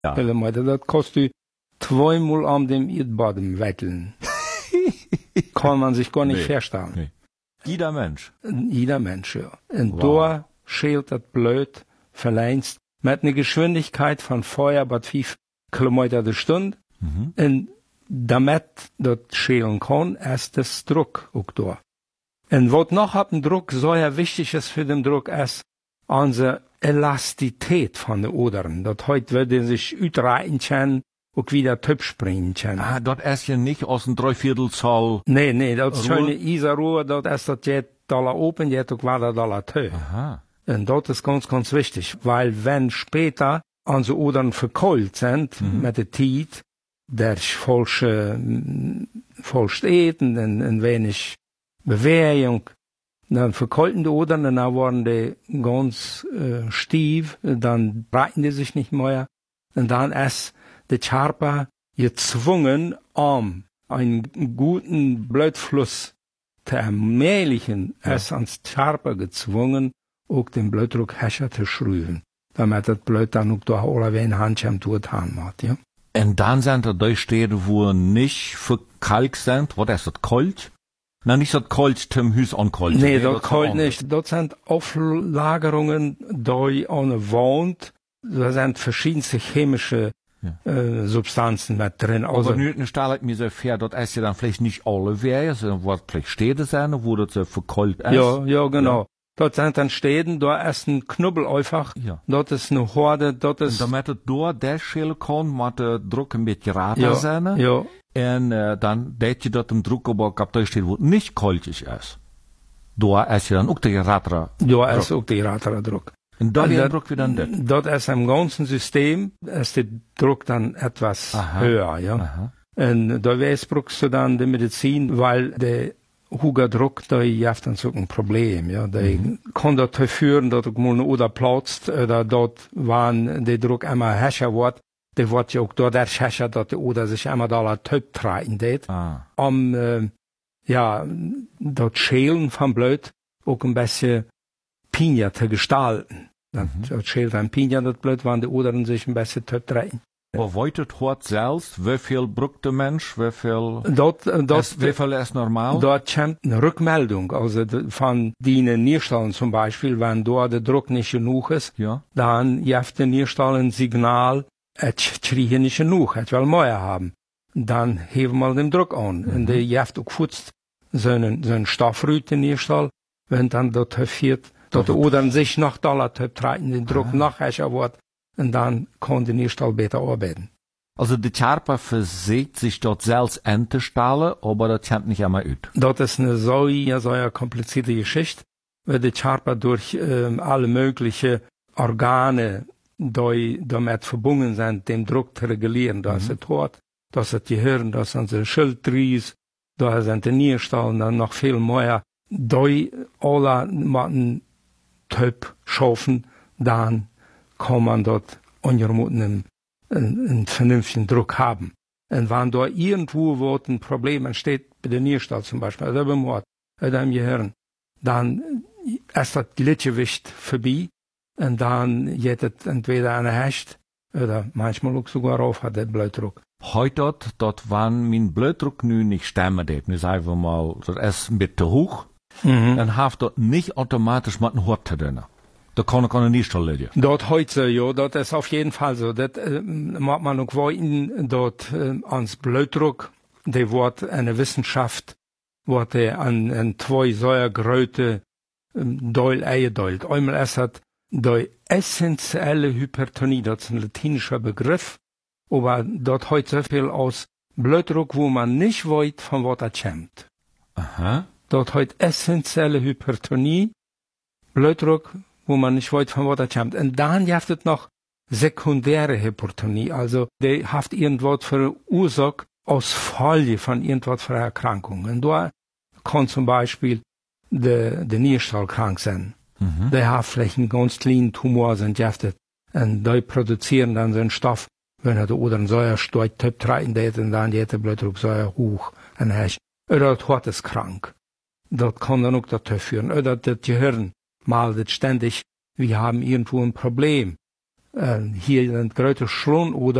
Ja. Kilometer. Das kostet 2-mal am dem Erdboden wetteln. Kann man sich gar nicht vorstellen. Nee. Jeder Mensch. Jeder Mensch, ja. Und Wow. da schält das blöd verleinst mit einer Geschwindigkeit von vorher bei 5 Kilometer die Stunde. Und damit das schälen kann, ist das Druck auch da. Und was noch ab dem Druck sehr wichtig ist für den Druck, ist unsere Elastität von den Odern. Das heute würde sich utreiten können, auch wieder Typ springen können. Ah, dort ist ja nicht aus dem Dreiviertelzoll. Nee, das ist Ruhe? schöne Isarruhe, das ist das jetzt Dollar open, jetzt auch wieder Dollar teuer. Aha. Und das ist ganz, ganz wichtig, weil wenn später unsere Odern verkohlt sind, mit der Zeit, durch falsch eten und wenig Bewegung, dann verkohlten die Odern und dann waren die ganz stief, dann breiten die sich nicht mehr. Und dann ist der Charpa gezwungen, einen guten Blutfluss zu ermöglichen, ist ans Charpa gezwungen, auch den Blutdruck höher zu schrauben, damit das Blut dann auch durch alle ein Handschirm durchgetan wird, ja. Und dann sind da die Städte, wo nicht verkalkt sind. Was ist das, kalt? Nein, nicht das kalt zum Haus ankalt. Nee, das kalt nicht. Dort sind Auflagerungen, da eine Wand, da sind verschiedenste chemische Substanzen mit drin. Also nu stelle ich mir so vor, das ist ja dann vielleicht nicht alle Wege, sondern was vielleicht Städte sind, wo das so verkalt ist. Ja, genau. Ja. Dort sind dann Städten, da ist ein Knubbel einfach, dort ist eine Horde, dort ist... Und damit es door der schälen kann, muss der Druck ein bisschen rater sein. Ja. Und dann deed je dat im Druck aber op der steht, wo nicht kalt ist. Da ist ja dann auch der ratere Druck. Da ist auch der ratere Druck. Und da wird der Druck wieder das. Dort ist im ganzen System, ist der Druck dann etwas höher, ja. Aha. Und da brauchst du dann die Medizin, weil der hohe Druck, da hat dann so ein Problem, ja. Der kann dazu führen, dass du mal eine Oder platzt, oder dort, wann der Druck immer höher wird, der wird ja auch dort höher, dass die Oder sich immer da Typ treten tät. Dort Schälen vom Blut auch ein bisschen Pinja zu gestalten. Das schält ein Pinja, das Blut, wann die Odern sich ein bisschen Typ treten. Aber weitet hort selbst, wie viel braucht der Mensch, wie viel ist normal? Dort kommt eine Rückmeldung, also von den Nierstallen zum Beispiel, wenn dort der Druck nicht genug ist, dann gibt der Nierstall ein Signal, ich kriege nicht genug, ich will mehr haben. Dann heben wir den Druck an. Und der gibt auch kurz so einen Stoffrüt, den Nierstall, wenn dann dort führt, dort die Odern sich noch Dollar treten, den Druck noch höher wird, und dann kann der Nierstall besser arbeiten. Also der Charpa versägt sich dort selbst Entestallen, aber das kommt nicht einmal ut. Das ist eine sehr komplizierte Geschichte, weil der Charpa durch alle möglichen Organe damit verbunden sind, den Druck zu regulieren. Da ist das Hort, das ist die Hirn, das sind die Schilddrüse, da sind die Nierstall, dann noch viel mehr. Da alle einen Typ schaffen, dann kann man dort ungemutet einen vernünftigen Druck haben. Und wenn da irgendwo ein Problem entsteht, bei der Nierstall zum Beispiel, oder beim Mord, oder im Gehirn, dann ist das Gleichgewicht vorbei, und dann geht es entweder eine Hecht, oder manchmal auch sogar auf hat der Blutdruck. Heute dort wann mein Blutdruck nu nicht stemmen det, nu sagen wir mal, das ist ein bisschen hoch, dann haft dort nicht automatisch mit dem Hort zu tun. Da kann ich an Nierstall liegen. Dort heute, ja, das ist auf jeden Fall so. Das mag man auch wollen, dort ans Blutdruck, der wird eine Wissenschaft, wird an 2 sehr große Deul eingeteilt. Einmal ist das die essentielle Hypertonie, das ist ein latinischer Begriff, aber dort heute so viel aus Blutdruck, wo man nicht weiß, von was das kommt. Aha. Dort heute essentielle Hypertonie, Blutdruck, wo man nicht weiß, von was das kommt. Und dann gibt es noch sekundäre Hypertonie, also die hat irgendwas für eine Ursache aus Folge von irgendwas für eine Erkrankung. Und da kann zum Beispiel der Nierstall krank sein. Der hat vielleicht einen ganz kleinen Tumor, sind giftet. Und die produzieren dann so einen Stoff, wenn er oder ein Säuerstoff treten geht, und dann geht der Blutdruck sehr hoch. Oder das Hort ist krank. Das kann dann auch dazu führen. Oder das Gehirn meldet ständig, wir haben irgendwo ein Problem. hier sind große Schlonoder